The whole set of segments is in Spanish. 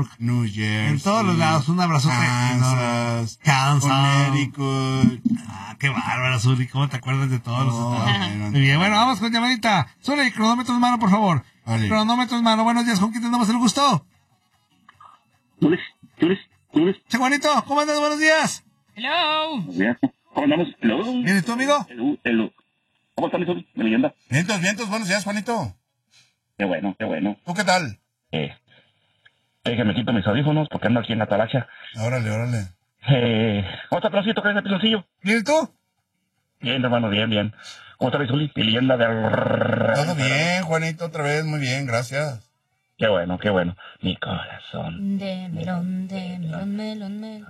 York, New Jersey, en todos los lados. Un abrazote enorme. Kansas, Connecticut. Qué bárbaro, Zuli, ¿cómo te acuerdas de todos los estados? Bueno, Muy bien, bueno, vamos con llamadita. Zuli, cronómetro en mano, por favor. Vale. Cronómetro en mano. Buenos días, ¿con quién tenemos el gusto? Che, Juanito, ¿cómo andas? Buenos días. Hello. ¿Cómo andamos? Hello. ¿Vienes tú, amigo? Hello. ¿Cómo están mis de leyenda? Vientos, buenos días, Juanito. Qué bueno. ¿Tú qué tal? Que me quito mis audífonos porque ando aquí en la talacha. Órale. ¿Cómo está, Placito? ¿Qué es el pisoncillo? ¿Bien y tú? Bien, hermano, bien. ¿Cómo está, Rizuli? Mi leyenda de... Todo bien, Juanito, otra vez, muy bien, gracias. Qué bueno. Mi corazón. De melón. Melón.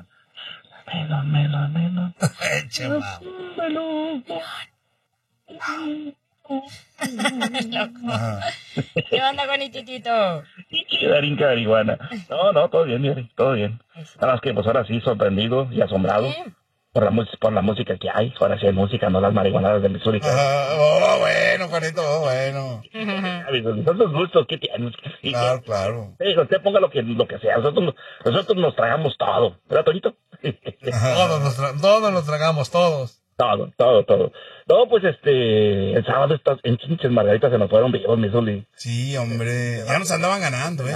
Eche, mamá. Ajá. ¿Qué onda con el titito? Darín Cariguana. No, todo bien, todo bien. Nada más que pues ahora sí sorprendido y asombrado por la música que hay. Ahora sí hay música, no las marihuanadas de Missouri. Bueno, Juanito, bueno. Son los gustos que tienes. Claro. Usted ponga lo que sea. Nosotros nos tragamos todo. ¿Verdad, Toñito? Todos nos tragamos, todos. Todo. No, pues el sábado estas en Chinches Margaritas se nos fueron vivos, mi Zuli. Sí, hombre, ya nos andaban ganando.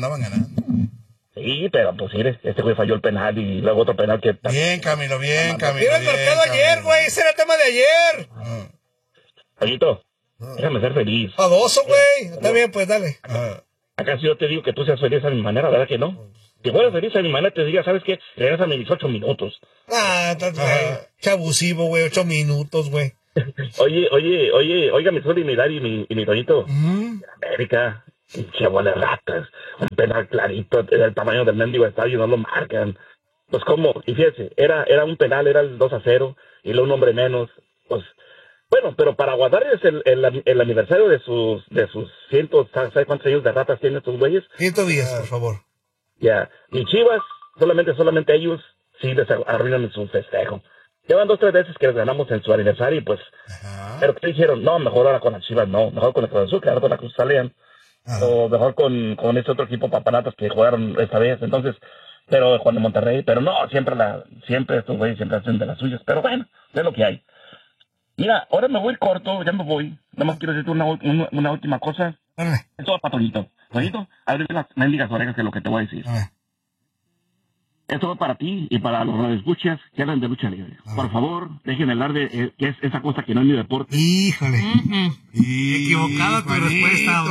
Sí, pero pues sí, este güey falló el penal y luego otro penal que... Bien, Camilo. Mira el marcado ayer, güey, ese era el tema de ayer. Toñito, déjame ser feliz. Fadoso, güey. Está bien, pues dale. Acá si yo te digo que tú seas feliz a mi manera, ¿verdad que no? Si fueras feliz a mi manera, te diría, ¿sabes qué? Regrésame mis 8 minutos. Qué abusivo, güey, 8 minutos, güey. Oiga, mi Zuli, mi Dari y mi Toñito. América, qué bola de ratas. Un penal clarito, el tamaño del mendigo estadio, no lo marcan. Pues cómo, y fíjese, era un penal, era el 2-0, y luego un hombre menos. Pues, bueno, pero para guardarles el aniversario de sus cientos, ¿sabes cuántos años de ratas tienen estos güeyes? 110, por favor. Ya, y Chivas, solamente ellos sí les arruinan su festejo. Llevan 2-3 veces que les ganamos en su aniversario y pues... Pero que dijeron, no, mejor ahora con las Chivas no, mejor con el Cruz Azul, que ahora con la Cruz Salían. O mejor con este otro equipo papanatas que jugaron esta vez. Entonces, pero Juan de Monterrey, pero no, siempre estos güeyes siempre hacen de las suyas. Pero bueno, es lo que hay. Mira, ahora me voy corto, ya me voy. Nada más quiero decirte una última cosa. Esto va para Toñito. Toñito, abre las mendigas orejas que es lo que te voy a decir. Esto va para ti y para los radioescuchas que hablan de lucha libre. Por favor, dejen hablar de que es esa cosa que no es mi deporte. Híjole. Equivocada tu respuesta.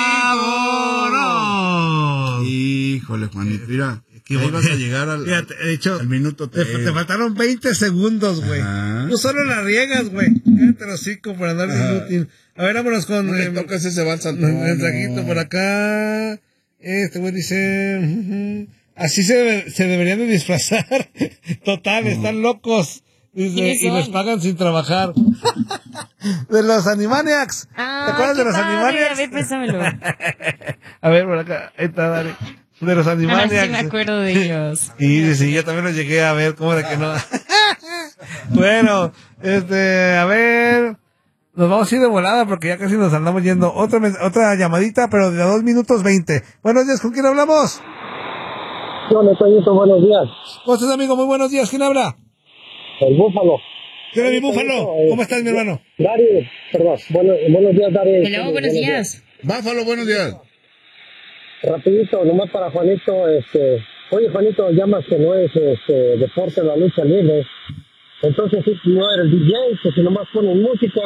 ¡Vámonos! Híjole, Juanito, mira. Ahí vas a llegar al minuto 3. Te faltaron 20 segundos, güey. No solo la riegas, güey. Cállate los hocico por andar inútil. A ver, vámonos con... No le tocas ese balsa. Mensajito por acá. Este güey dice... así se deberían de disfrazar. Total, están locos. Dice, y les pagan sin trabajar. De los Animaniacs. ¿Te acuerdas de los Animaniacs? A ver, pésamelo. A ver, por acá. Ahí está, dale. De los Animaniacs. Sí me acuerdo de ellos. Y sí, yo también los llegué a ver, ¿cómo de que no? Bueno, a ver, nos vamos a ir de volada porque ya casi nos andamos yendo. Otra llamadita, pero de 2 minutos 20. Buenos días, ¿con quién hablamos? Hola, Toñito, buenos días. ¿Cómo estás, amigo? Muy buenos días, ¿quién habla? El Búfalo. ¿Qué mi Búfalo? ¿Cómo estás, mi hermano? Dari, perdón, buenos días, Dari. Hello, buenos días. Búfalo, buenos días. Rapidito, nomás para Juanito, oye, Juanito, llamas que no es deporte la lucha libre. Entonces, si no eres DJ, pues si nomás pones música.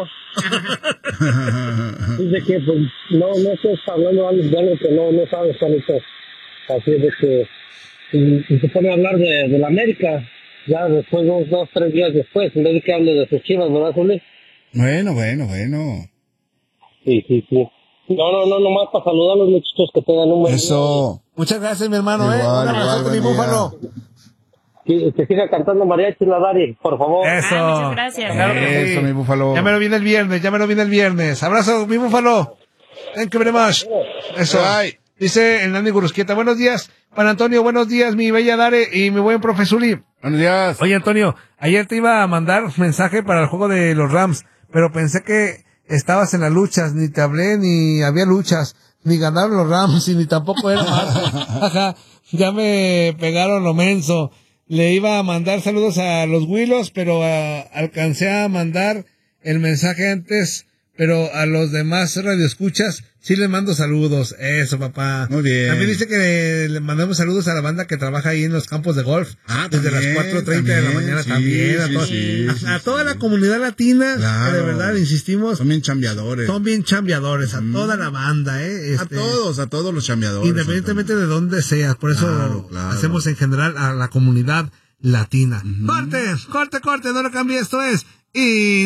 Dice que, pues, no estés hablando de algo que no sabes, Juanito. Así de que, y se pone a hablar de la América, ya después, 2-3 días después, en vez de que hable de sus Chivas, ¿verdad, Juli? Bueno. Sí. No, nomás para saludar a los muchachos que tengan un buen Eso. día. Muchas gracias, mi hermano, Igual, Un abrazote, mi buen Búfalo. Que siga cantando mariachi la Dari, por favor. Eso. Muchas gracias. Claro que sí. Eso, mi Búfalo. Ya me lo viene el viernes. Abrazo, mi Búfalo. Thank you very much. Eso. Bye. Dice el Nani Gurusquieta, buenos días, Pan Antonio, buenos días, mi bella Dare y mi buen profe Zuli. Buenos días. Oye, Antonio, ayer te iba a mandar mensaje para el juego de los Rams, pero pensé que estabas en las luchas, ni te hablé ni había luchas. ni ganaron los Rams y ni tampoco era marzo. Ajá, ya me pegaron lo menso. Le iba a mandar saludos a los Willos, pero alcancé a mandar el mensaje antes, pero a los demás radioescuchas sí les mando saludos. Eso, papá. Muy bien. También dice que le mandamos saludos a la banda que trabaja ahí en los campos de golf. Desde también, las 4:30 de la mañana, sí, también. A toda la comunidad latina, claro. que de verdad, insistimos. Son bien chambeadores. A toda la banda, A todos los chambeadores. Independientemente de dónde seas. Por eso hacemos en general a la comunidad latina. Corte, no lo cambie, esto es...